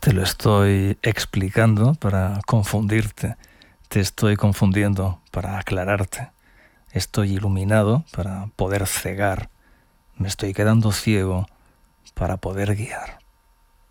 Te lo estoy explicando para confundirte. Te estoy confundiendo para aclararte. Estoy iluminado para poder cegar. Me estoy quedando ciego para poder guiar.